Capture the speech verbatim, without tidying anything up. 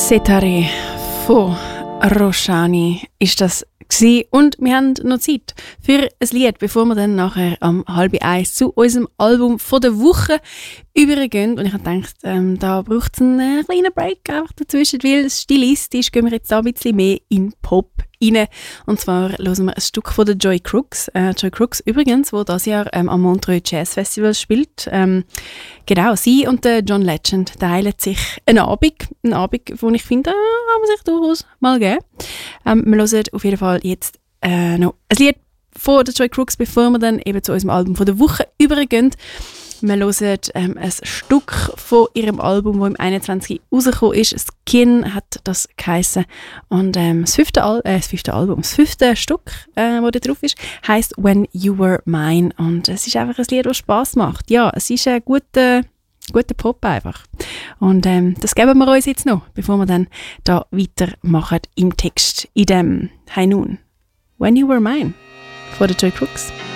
Setare von Roshani ist das gewesen. Und wir haben noch Zeit für ein Lied, bevor wir dann nachher am halb eins zu unserem Album von der Woche übergehen. Und ich habe gedacht, ähm, da braucht es einen kleinen Break einfach dazwischen, weil stilistisch gehen wir jetzt da ein bisschen mehr in Pop rein. Und zwar hören wir ein Stück von der Joy Crooks. Äh, Joy Crooks übrigens, die dieses Jahr ähm, am Montreux Jazz Festival spielt. Ähm, genau, sie und der John Legend teilen sich einen Abend. Einen Abend, wo ich finde, äh, kann man sich durchaus mal geben. Ähm, wir hören auf jeden Fall jetzt äh, noch ein Lied von der Joy Crooks, bevor wir dann eben zu unserem Album von der Woche übergehen. Wir hören ähm, ein Stück von ihrem Album, das im einundzwanzig rausgekommen ist. Skin hat das geheissen. Und ähm, das, fünfte Al- äh, das fünfte Album, das fünfte Stück, äh, das da drauf ist, heisst «When You Were Mine». Und es ist einfach ein Lied, das Spass macht. Ja, es ist ein guter, guter Pop einfach. Und ähm, das geben wir uns jetzt noch, bevor wir dann da weitermachen im Text, in dem «Hey nun, When You Were Mine» von der Joy Crooks.